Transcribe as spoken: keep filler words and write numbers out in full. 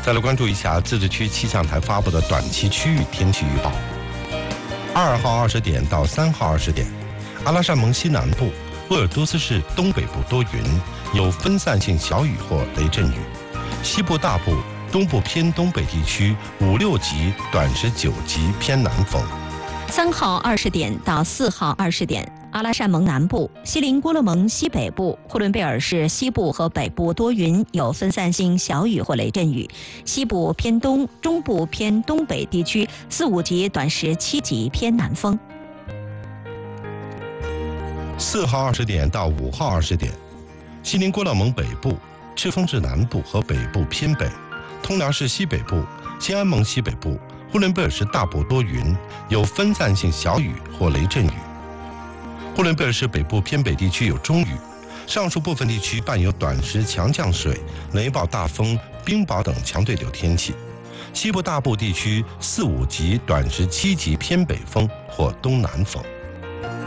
再来关注一下自治区气象台发布的短期区域天气预报。二号二十点到三号二十点，阿拉善盟西南部、鄂尔多斯市东北部多云，有分散性小雨或雷阵雨；西部大部、东部偏东北地区五六级短时九级偏南风。 三号二十点到四号二十点，阿拉善盟南部、锡林郭勒盟西北部、呼伦贝尔市西部和北部多云，有分散性小雨或雷阵雨；西部偏东、中部偏东北地区四五级短时七级偏南风。 四号二十点到五号二十点，锡林郭勒盟北部、赤峰市南部和北部偏北、通辽市西北部、兴安盟西北部、呼伦贝尔市大部多云，有分散性小雨或雷阵雨；呼伦贝尔市北部偏北地区有中雨，上述部分地区伴有短时强降水、雷暴大风、冰雹等强对流天气；西部大部地区四五级短时七级偏北风或东南风。